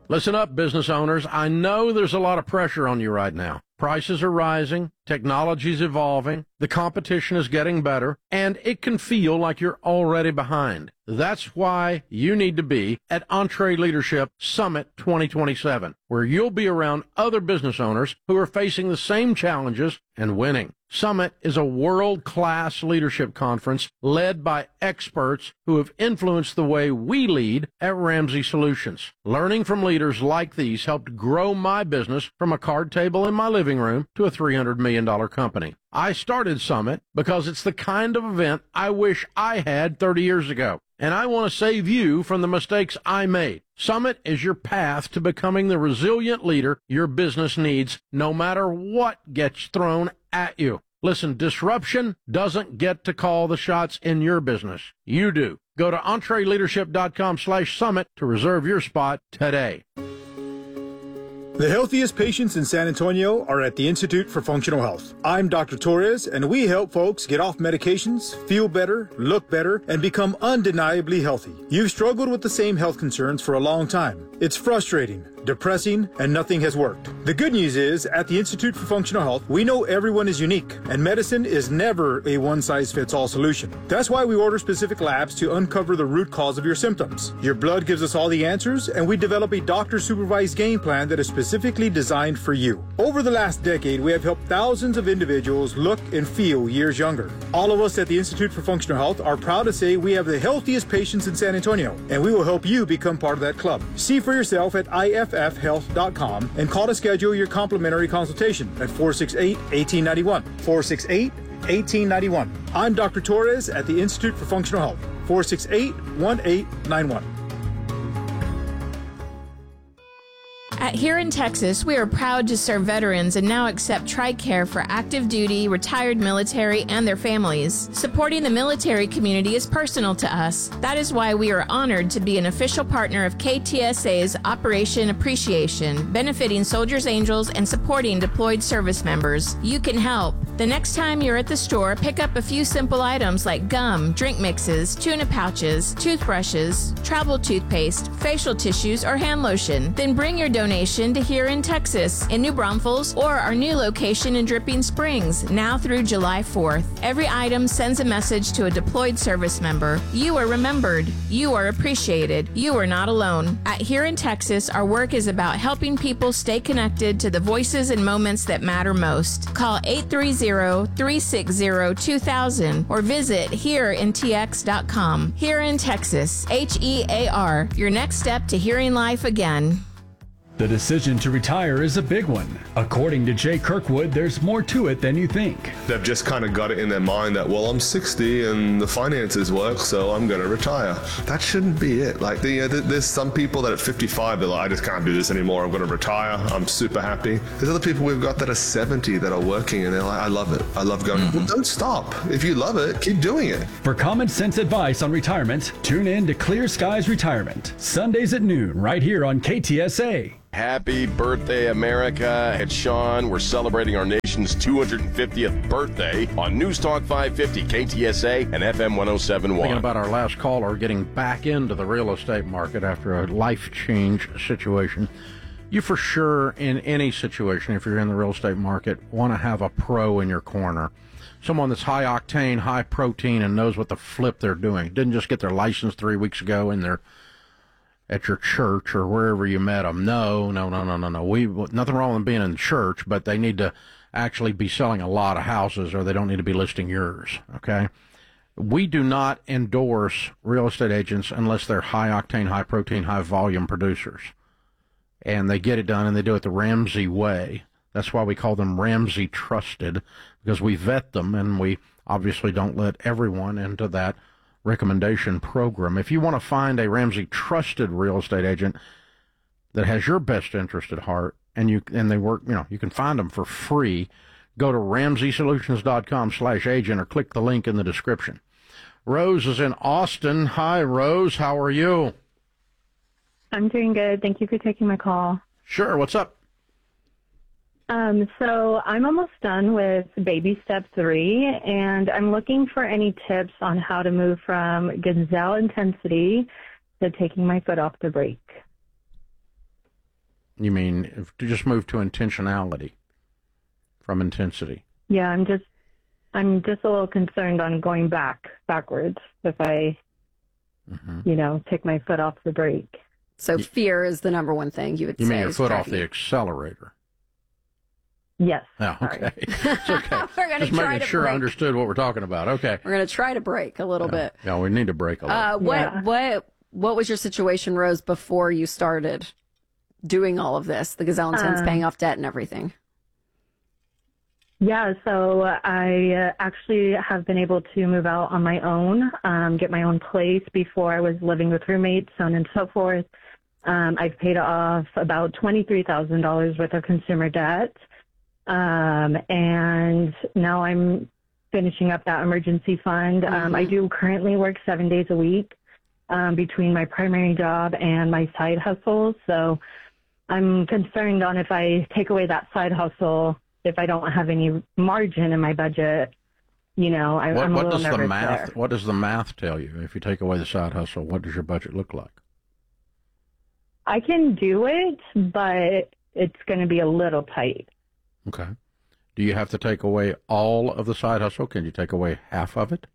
Listen up, business owners. I know there's a lot of pressure on you right now. Prices are rising, technology's evolving, the competition is getting better, and it can feel like you're already behind. That's why you need to be at EntreLeadership Summit 2027, where you'll be around other business owners who are facing the same challenges and winning. Summit is a world-class leadership conference led by experts who have influenced the way we lead at Ramsey Solutions. Learning from leaders like these helped grow my business from a card table in my living room to a $300 million company. I started Summit because it's the kind of event I wish I had 30 years ago, and I want to save you from the mistakes I made. Summit is your path to becoming the resilient leader your business needs, no matter what gets thrown at you. Listen, disruption doesn't get to call the shots in your business. You do. Go to EntreLeadership.com/summit to reserve your spot today. The healthiest patients in San Antonio are at the Institute for Functional Health. I'm Dr. Torres, and we help folks get off medications, feel better, look better, and become undeniably healthy. You've struggled with the same health concerns for a long time. It's frustrating, depressing, and nothing has worked. The good news is, at the Institute for Functional Health, we know everyone is unique, and medicine is never a one-size-fits-all solution. That's why we order specific labs to uncover the root cause of your symptoms. Your blood gives us all the answers, and we develop a doctor-supervised game plan that is specifically designed for you. Over the last decade, we have helped thousands of individuals look and feel years younger. All of us at the Institute for Functional Health are proud to say we have the healthiest patients in San Antonio, and we will help you become part of that club. See for yourself at iffhealth.com and call to schedule your complimentary consultation at 468-1891. 468-1891. I'm Dr. Torres at the Institute for Functional Health. 468-1891. Here in Texas, we are proud to serve veterans and now accept TRICARE for active duty, retired military, and their families. Supporting the military community is personal to us. That is why we are honored to be an official partner of KTSA's Operation Appreciation, benefiting Soldiers Angels and supporting deployed service members. You can help. The next time you're at the store, pick up a few simple items like gum, drink mixes, tuna pouches, toothbrushes, travel toothpaste, facial tissues, or hand lotion. Then bring your donation to Here in Texas, in New Braunfels, or our new location in Dripping Springs, now through July 4th. Every item sends a message to a deployed service member. You are remembered. You are appreciated. You are not alone. At Here in Texas, our work is about helping people stay connected to the voices and moments that matter most. Call 830-360-2000 or visit hereintx.com. Here in Texas, HEAR, your next step to hearing life again. The decision to retire is a big one. According to Jay Kirkwood, there's more to it than you think. They've just kind of got it in their mind that, well, I'm 60 and the finances work, so I'm going to retire. That shouldn't be it. Like, there's some people that at 55, they're like, I just can't do this anymore. I'm going to retire. I'm super happy. There's other people we've got that are 70 that are working and they're like, I love it. I love going. Well, don't stop. If you love it, keep doing it. For common sense advice on retirement, tune in to Clear Skies Retirement, Sundays at noon, right here on KTSA. Happy birthday, America. It's Sean. We're celebrating our nation's 250th birthday on News Talk 550, KTSA, and FM 107.1. Thinking about our last caller getting back into the real estate market after a life change situation. You for sure, in any situation, if you're in the real estate market, want to have a pro in your corner. Someone that's high octane, high protein, and knows what the flip they're doing. Didn't just get their license 3 weeks ago and they're at your church or wherever you met them. No. Nothing wrong with being in church, but they need to actually be selling a lot of houses or they don't need to be listing yours, okay? We do not endorse real estate agents unless they're high octane, high protein, high volume producers. And they get it done and they do it the Ramsey way. That's why we call them Ramsey Trusted, because we vet them and we obviously don't let everyone into that recommendation program. If you want to find a Ramsey Trusted real estate agent that has your best interest at heart and they work, you can find them for free, go to RamseySolutions.com/agent or click the link in the description. Rose is in Austin. Hi, Rose. How are you? I'm doing good. Thank you for taking my call. Sure. What's up? So I'm almost done with baby step 3, and I'm looking for any tips on how to move from gazelle intensity to taking my foot off the brake. You mean to just move to intentionality from intensity? Yeah, I'm just a little concerned on going backwards if I, take my foot off the brake. So fear is the number one thing you would say. You mean your foot off the accelerator? Yes. Oh, okay. It's okay. We're going to just try making to sure break. I understood what we're talking about. Okay. We're going to try to break a little bit. Yeah, we need to break a little. What was your situation, Rose, before you started doing all of this, the Gazelle Intense, paying off debt and everything? Yeah, so I actually have been able to move out on my own, get my own place. Before I was living with roommates, so on and so forth. I've paid off about $23,000 worth of consumer debt. And now I'm finishing up that emergency fund. I do currently work 7 days a week between my primary job and my side hustle. So I'm concerned on if I take away that side hustle, if I don't have any margin in my budget, I'm a little nervous there. What does the math tell you? If you take away the side hustle, what does your budget look like? I can do it, but it's going to be a little tight. Okay. Do you have to take away all of the side hustle? Can you take away half of it?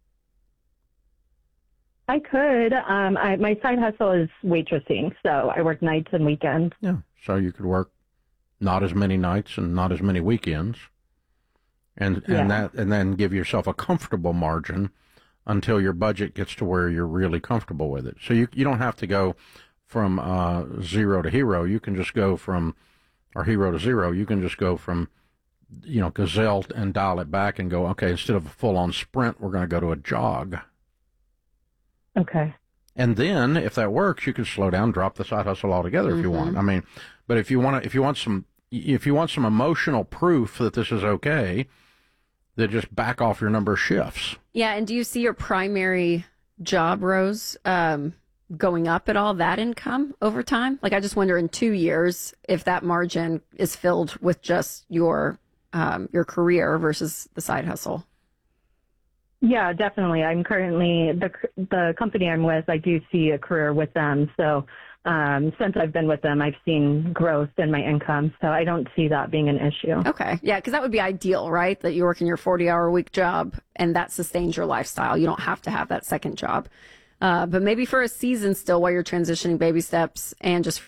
I could. My side hustle is waitressing, so I work nights and weekends. Yeah. So you could work not as many nights and not as many weekends, and then give yourself a comfortable margin until your budget gets to where you're really comfortable with it. So you don't have to go from zero to hero. You can just go from, or hero to zero. You can just go from, Gazelle and dial it back and go, okay, instead of a full-on sprint, we're going to go to a jog. Okay. And then, if that works, you can slow down, drop the side hustle altogether if you want. I mean, but if you want some emotional proof that this is okay, then just back off your number of shifts. Yeah, and do you see your primary job, Rose, going up at all, that income over time? Like, I just wonder in 2 years if that margin is filled with just your career versus the side hustle. Yeah, definitely. I'm currently, the company I'm with, I do see a career with them. So since I've been with them, I've seen growth in my income. So I don't see that being an issue. Okay. Yeah, because that would be ideal, right? That you work in your 40-hour-a-week job and that sustains your lifestyle. You don't have to have that second job. But maybe for a season still while you're transitioning baby steps and just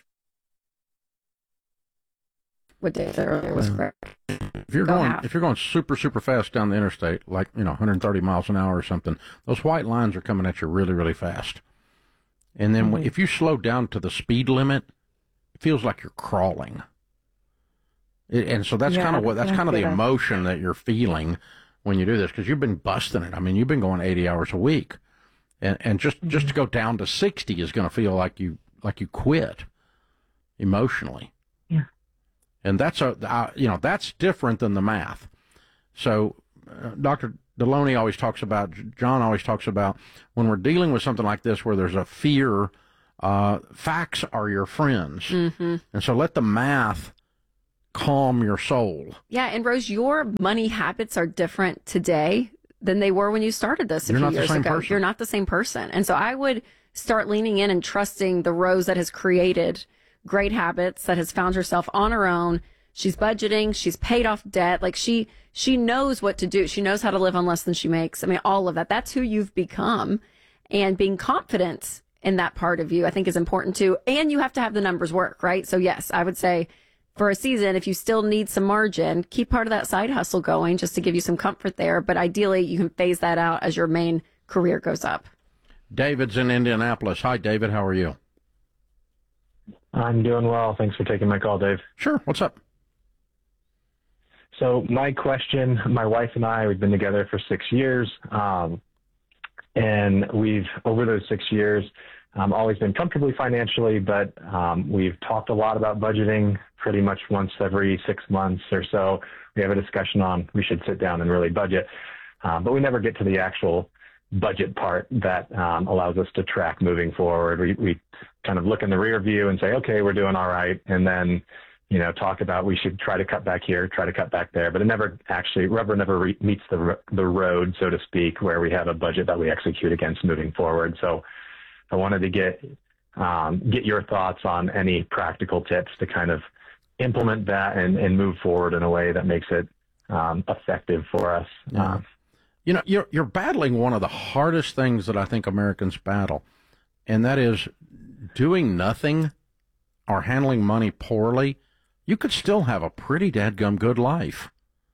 what Dave said earlier was correct. If you're going super, super fast down the interstate, like, 130 miles an hour or something, those white lines are coming at you really, really fast. And then if you slow down to the speed limit, it feels like you're crawling. And so that's kind of the emotion that you're feeling when you do this, because you've been busting it. I mean, you've been going 80 hours a week. And just to go down to 60 is going to feel like you quit emotionally. Yeah. And that's that's different than the math. So Dr. Deloney always talks about, John always talks about, when we're dealing with something like this where there's a fear, facts are your friends. Mm-hmm. And so let the math calm your soul. Yeah, and Rose, your money habits are different today than they were when you started this a few years ago. You're not the same person. And so I would start leaning in and trusting the Rose that has created great habits, that has found herself on her own. She's budgeting. She's paid off debt. Like she knows what to do. She knows how to live on less than she makes. I mean, all of that. That's who you've become. And being confident in that part of you, I think, is important too. And you have to have the numbers work, right? So yes, I would say for a season, if you still need some margin, keep part of that side hustle going just to give you some comfort there. But ideally, you can phase that out as your main career goes up. David's in Indianapolis. Hi, David. How are you? I'm doing well. Thanks for taking my call, Dave. Sure. What's up? So my question, my wife and I, we've been together for 6 years. And we've, over those 6 years, always been comfortably financially, but we've talked a lot about budgeting pretty much once every 6 months or so. We have a discussion on we should sit down and really budget. But we never get to the actual budget part that allows us to track moving forward. We kind of look in the rear view and say, okay, we're doing all right. And then, talk about we should try to cut back here, try to cut back there. But it never actually, rubber never meets the road, so to speak, where we have a budget that we execute against moving forward. So I wanted to get your thoughts on any practical tips to kind of implement that and move forward in a way that makes it effective for us. Yeah. You know, you're battling one of the hardest things that I think Americans battle, and that is doing nothing or handling money poorly. You could still have a pretty dadgum good life.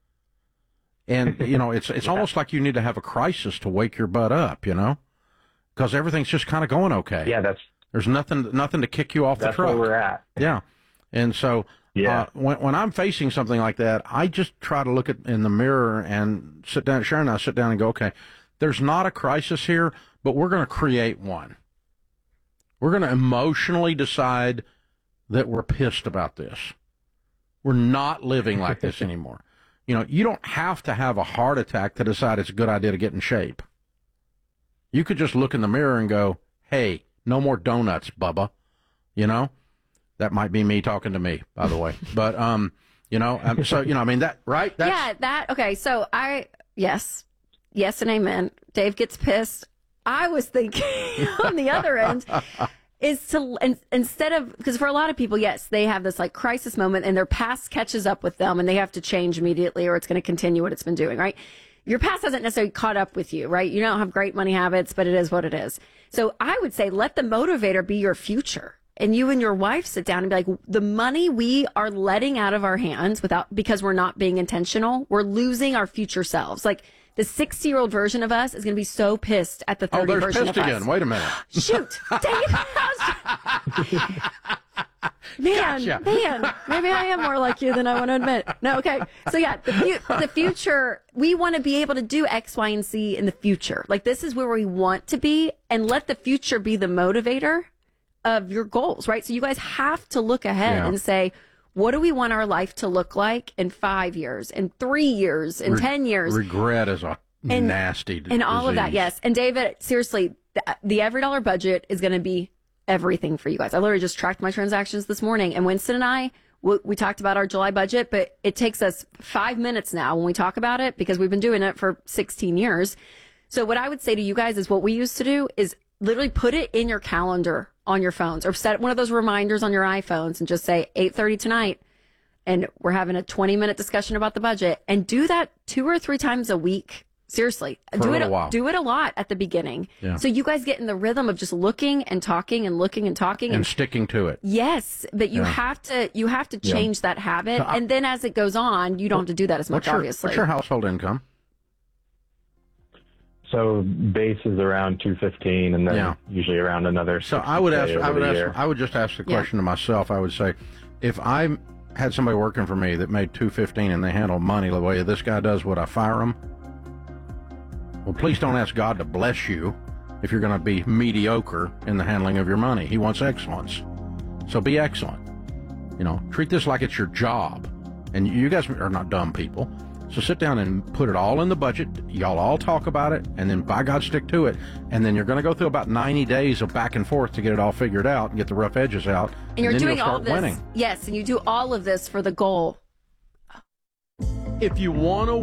And, you know, it's almost like you need to have a crisis to wake your butt up, you know, because everything's just kind of going okay. Yeah, there's nothing to kick you off the truck. That's where we're at. Yeah. And so when I'm facing something like that, I just try to look in the mirror and sit down. Sharon and I sit down and go, okay, there's not a crisis here, but we're going to create one. We're going to emotionally decide that we're pissed about this. We're not living like this anymore. You know, you don't have to have a heart attack to decide it's a good idea to get in shape. You could just look in the mirror and go, hey, no more donuts, Bubba. You know, that might be me talking to me, by the way. But, you know, so, you know, I mean, that, right? Okay. So yes and amen. Dave gets pissed. I was thinking on the other end is to, instead of, because for a lot of people, yes, they have this like crisis moment and their past catches up with them and they have to change immediately or it's going to continue what it's been doing, right? Your past hasn't necessarily caught up with you, right? You don't have great money habits, but it is what it is. So I would say let the motivator be your future. And you and your wife sit down and be like, the money we are letting out of our hands because we're not being intentional, we're losing our future selves. Like, the 60-year-old version of us is going to be so pissed at the 30 version of us. Again. Wait a minute. Shoot. Dang it. Man, maybe I am more like you than I want to admit. No, okay. So yeah, the future, we want to be able to do X, Y, and Z in the future. Like, this is where we want to be, and let the future be the motivator of your goals, right? So you guys have to look ahead and say, what do we want our life to look like in 5 years, in 3 years, in 10 years? Regret is a nasty disease. And all of that, yes. And David, seriously, the EveryDollar budget is going to be everything for you guys. I literally just tracked my transactions this morning, and Winston and I, we talked about our July budget, but it takes us 5 minutes now when we talk about it because we've been doing it for 16 years. So what I would say to you guys is what we used to do is literally put it in your calendar on your phones or set one of those reminders on your iPhones and just say 8:30 tonight. And we're having a 20-minute discussion about the budget, and do that 2 or 3 times a week. Seriously, do it a lot at the beginning. Yeah. So you guys get in the rhythm of just looking and talking and looking and talking and sticking to it. Yes, but you have to change that habit, so and then as it goes on, you don't have to do that as much. Obviously, what's your household income? So base is around $215, and then usually around another. So I would just ask the question to myself. I would say, if I had somebody working for me that made $215 and they handle money the way this guy does, would I fire him? Well, please don't ask God to bless you if you're going to be mediocre in the handling of your money. He wants excellence. So be excellent. You know, treat this like it's your job. And you guys are not dumb people. So sit down and put it all in the budget. Y'all all talk about it, and then by God, stick to it. And then you're going to go through about 90 days of back and forth to get it all figured out and get the rough edges out. And you're then doing you'll start all of this. Winning. Yes, and you do all of this for the goal. If you want to